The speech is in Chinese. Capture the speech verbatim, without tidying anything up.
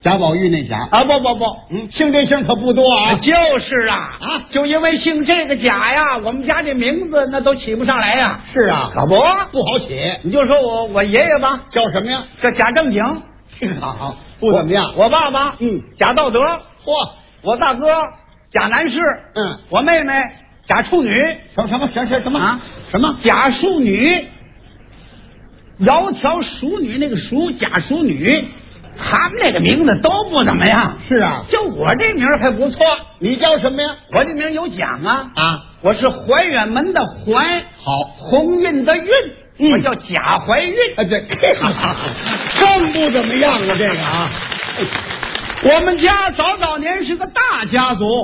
贾宝玉那贾啊，不不不， 嗯，姓这姓可不多啊。 就是啊啊， 就因为姓这个贾呀，我们家这名字那都起不上来呀。 是啊， 可不不好起。 你就说我我爷爷吧， 叫什么呀？ 这贾正经， 这个好好不怎么样。 我爸爸嗯， 贾道德， 嚯， 我大哥贾南士， 嗯， 我妹妹贾处女， 什么什么什么什么啊？ 什么贾淑女，窈窕淑女那个淑贾淑女，他们那个名字都不怎么样。 是啊， 就我这名儿还不错。 你叫什么呀？ 我这名儿有奖啊啊， 我是怀远门的怀， 好， 鸿运的运， 嗯我叫贾怀孕。 啊，对，更不怎么样了，这个啊。 我们家早早年是个大家族。